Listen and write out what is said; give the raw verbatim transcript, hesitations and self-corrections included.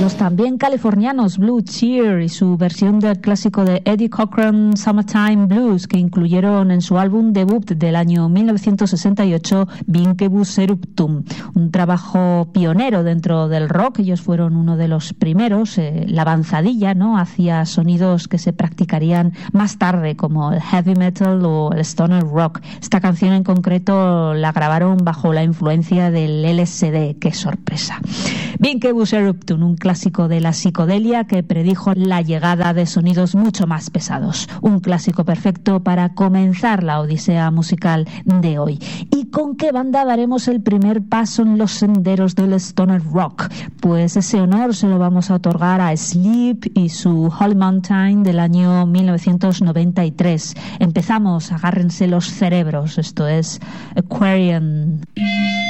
Los también californianos Blue Cheer y su versión del clásico de Eddie Cochran Summertime Blues, que incluyeron en su álbum debut del año mil novecientos sesenta y ocho, Vincebus Eruptum, un trabajo pionero dentro del rock. Ellos fueron uno de los primeros, eh, la avanzadilla, ¿no?, hacia sonidos que se practicarían más tarde, como el heavy metal o el stoner rock. Esta canción en concreto la grabaron bajo la influencia del L S D. ¡Qué sorpresa! Vincebus Eruptum, un clásico de la psicodelia que predijo la llegada de sonidos mucho más pesados. Un clásico perfecto para comenzar la odisea musical de hoy. ¿Y con qué banda daremos el primer paso en los senderos del stoner rock? Pues ese honor se lo vamos a otorgar a Sleep y su Holy Mountain del año mil novecientos noventa y tres. Empezamos, agárrense los cerebros, esto es Aquarium.